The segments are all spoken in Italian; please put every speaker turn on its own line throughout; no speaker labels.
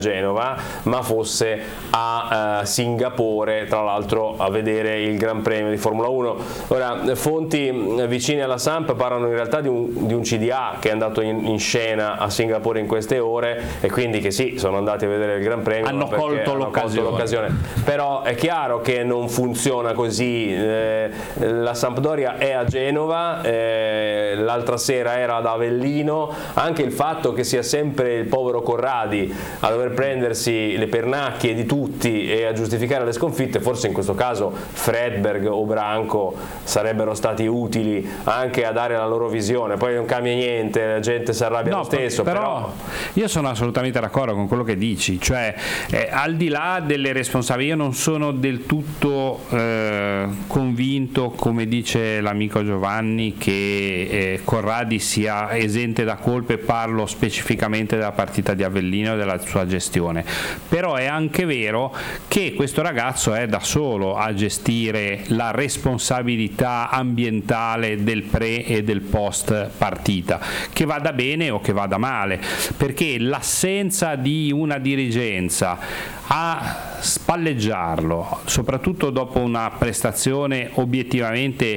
Genova, ma fosse a Singapore, tra l'altro a vedere il Gran Premio di Formula 1. Ora, fonti vicine alla Samp parlano in realtà di un CDA che è andato in scena a Singapore in queste ore, e quindi che sì, sono andati a vedere il Gran Premio,
hanno colto l'occasione.
Però è chiaro che non funziona così. La Sampdoria è a Genova, l'altra sera era ad Avellino. Anche il fatto che sia sempre il povero Corradi a dover prendersi le pernacchie di tutti e a giustificare le sconfitte, forse in questo caso Fredberg o Branco sarebbero stati utili anche a dare la loro visione. Poi non cambia niente, la gente si arrabbia lo stesso, però
io sono assolutamente d'accordo con quello che dici, cioè al di là delle responsabilità, io non sono del tutto convinto, come dice l'amico Giovanni, che Corradi sia esente da colpe. Parlo specificamente della partita di Avellino e della sua gestione, però è anche vero che questo ragazzo è da solo a gestire la responsabilità ambientale del pre e del post partita, che vada bene o che vada male, perché l'assenza di una dirigenza a spalleggiarlo, soprattutto dopo una prestazione obiettivamente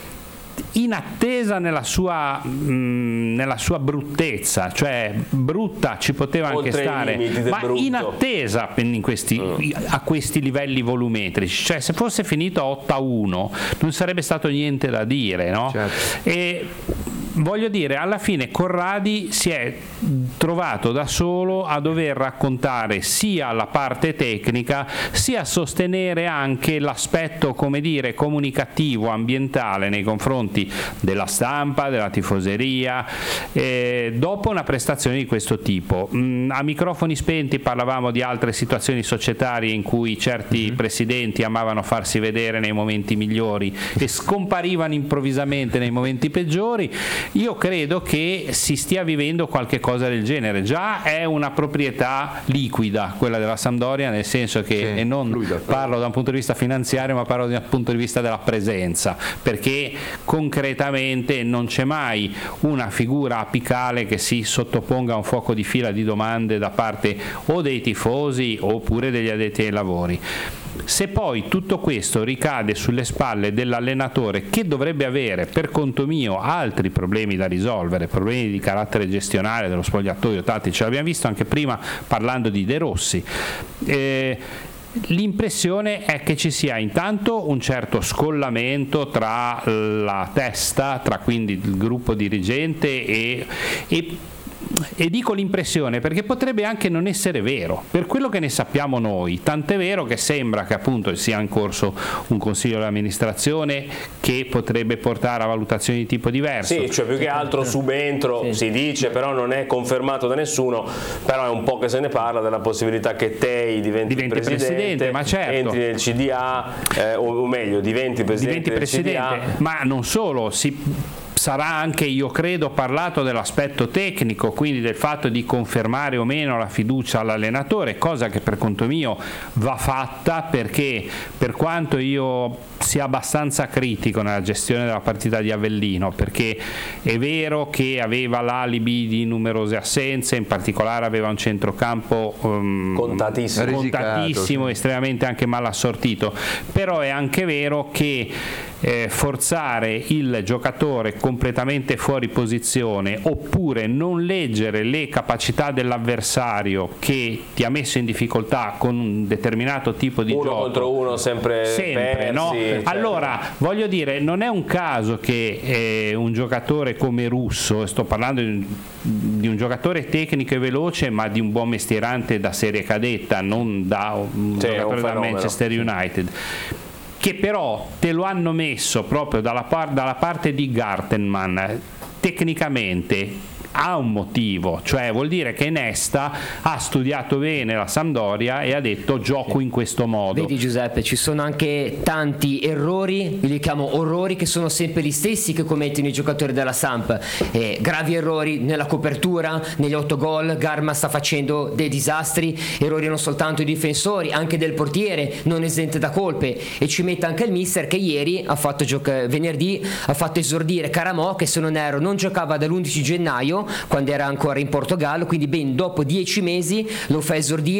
inattesa nella sua bruttezza, cioè brutta ci poteva anche stare, ma inattesa a questi livelli volumetrici, cioè se fosse finito a 8-1 non sarebbe stato niente da dire, no? Certo. E voglio dire, alla fine Corradi si è trovato da solo a dover raccontare sia la parte tecnica sia sostenere anche l'aspetto, come dire, comunicativo, ambientale nei confronti della stampa, della tifoseria, dopo una prestazione di questo tipo. A microfoni spenti parlavamo di altre situazioni societarie in cui certi presidenti amavano farsi vedere nei momenti migliori e scomparivano improvvisamente nei momenti peggiori. Io credo che si stia vivendo qualche cosa del genere. Già è una proprietà liquida quella della Sampdoria, nel senso che, e non parlo da un punto di vista finanziario, ma parlo dal punto di vista della presenza, perché concretamente non c'è mai una figura apicale che si sottoponga a un fuoco di fila di domande da parte o dei tifosi oppure degli addetti ai lavori. Se poi tutto questo ricade sulle spalle dell'allenatore, che dovrebbe avere per conto mio altri problemi da risolvere, problemi di carattere gestionale dello spogliatoio tattici, l'abbiamo visto anche prima parlando di De Rossi, l'impressione è che ci sia intanto un certo scollamento tra la testa, tra quindi il gruppo dirigente e dico l'impressione perché potrebbe anche non essere vero, per quello che ne sappiamo noi, tant'è vero che sembra che appunto sia in corso un consiglio di amministrazione che potrebbe portare a valutazioni di tipo diverso.
Sì, cioè più che altro subentro, si dice, però non è confermato da nessuno, però è un po' che se ne parla della possibilità che Tei diventi presidente,
ma certo,
entri nel CDA, o meglio diventi presidente del CDA.
Ma non solo, sarà anche, io credo, parlato dell'aspetto tecnico, quindi del fatto di confermare o meno la fiducia all'allenatore, cosa che per conto mio va fatta, perché per quanto io sia abbastanza critico nella gestione della partita di Avellino, perché è vero che aveva l'alibi di numerose assenze, in particolare aveva un centrocampo contatissimo, estremamente anche mal assortito, però è anche vero che forzare il giocatore completamente fuori posizione oppure non leggere le capacità dell'avversario che ti ha messo in difficoltà con un determinato tipo di
uno
gioco,
contro uno sempre persi,
no?
certo.
Allora voglio dire, non è un caso che un giocatore come Russo, sto parlando di un giocatore tecnico e veloce ma di un buon mestierante da serie cadetta, non da un giocatore da Manchester United, che però te lo hanno messo proprio dalla parte di Gartenmann, tecnicamente ha un motivo, cioè vuol dire che Nesta ha studiato bene la Sampdoria e ha detto gioco in questo modo.
Vedi Giuseppe, ci sono anche tanti errori, io li chiamo orrori, che sono sempre gli stessi che commettono i giocatori della Samp, gravi errori nella copertura, negli autogol. Garma sta facendo dei disastri, errori non soltanto dei difensori, anche del portiere, non esente da colpe, e ci mette anche il mister che ieri ha fatto venerdì ha fatto esordire Caramò, che se non erro non giocava dall'11 gennaio quando era ancora in Portogallo, quindi ben dopo 10 mesi lo fa esordire.